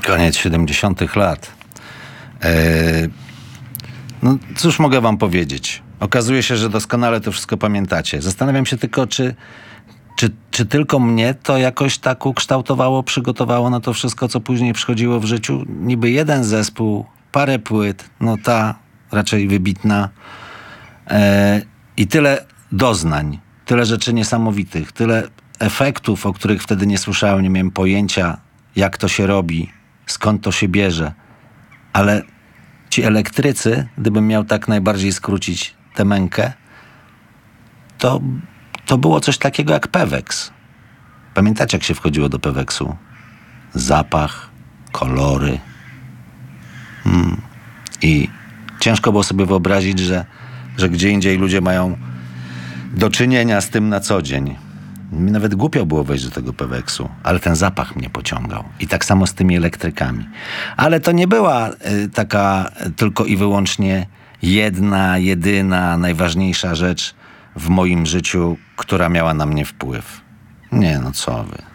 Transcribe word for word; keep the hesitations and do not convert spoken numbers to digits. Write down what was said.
Koniec siedemdziesiątych lat. E, no cóż mogę wam powiedzieć? Okazuje się, że doskonale to wszystko pamiętacie. Zastanawiam się tylko, czy, czy, czy tylko mnie to jakoś tak ukształtowało, przygotowało na to wszystko, co później przychodziło w życiu. Niby jeden zespół, parę płyt, no ta raczej wybitna e, i tyle doznań, tyle rzeczy niesamowitych, tyle efektów, o których wtedy nie słyszałem, nie miałem pojęcia, jak to się robi, skąd to się bierze. Ale ci elektrycy, gdybym miał tak najbardziej skrócić tę mękę, to, to było coś takiego jak Peweks. Pamiętacie, jak się wchodziło do Peweksu? Zapach, kolory. Hmm. I ciężko było sobie wyobrazić, że, że gdzie indziej ludzie mają do czynienia z tym na co dzień. Mi nawet głupio było wejść do tego Peweksu, ale ten zapach mnie pociągał. I tak samo z tymi elektrykami. Ale to nie była y, taka tylko i wyłącznie jedna, jedyna, najważniejsza rzecz w moim życiu, która miała na mnie wpływ. Nie, no co wy.